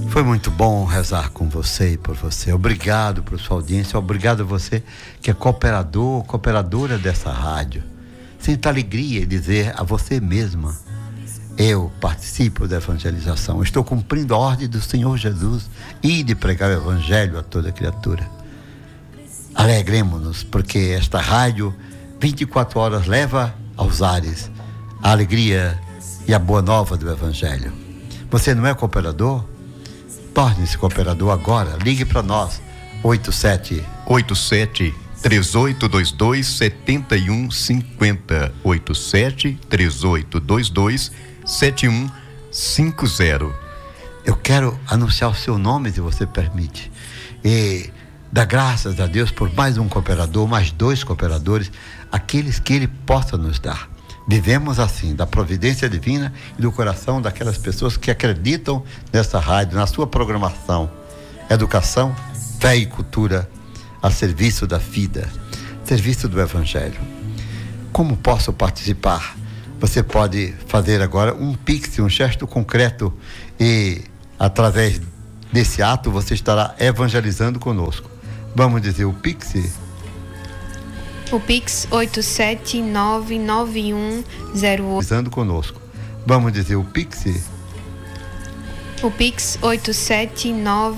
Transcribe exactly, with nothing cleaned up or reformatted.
Foi muito bom rezar com você e por você. Obrigado por sua audiência. Obrigado a você que é cooperador, cooperadora dessa rádio. Sinta alegria em dizer a você mesma: eu participo da evangelização. Estou cumprindo a ordem do Senhor Jesus e de pregar o evangelho a toda criatura. Alegremos-nos, porque esta rádio vinte e quatro horas leva aos ares a alegria e a boa nova do evangelho. Você não é cooperador? Torne-se cooperador agora. Ligue para nós. oito sete oito sete, três oito dois dois, sete um cinco zero. oito sete, três oito dois dois, sete um cinco zero. Eu quero anunciar o seu nome, se você permite. E dar graças a Deus por mais um cooperador, mais dois cooperadores, aqueles que Ele possa nos dar. Vivemos assim, da providência divina e do coração daquelas pessoas que acreditam nessa rádio, na sua programação. Educação, fé e cultura a serviço da vida, serviço do evangelho. Como posso participar? Você pode fazer agora um pix, um gesto concreto, e através desse ato você estará evangelizando conosco. Vamos dizer o pix? O Pix oito sete nove nove um zero oito. Conosco. Vamos dizer o Pix? O Pix oito sete nove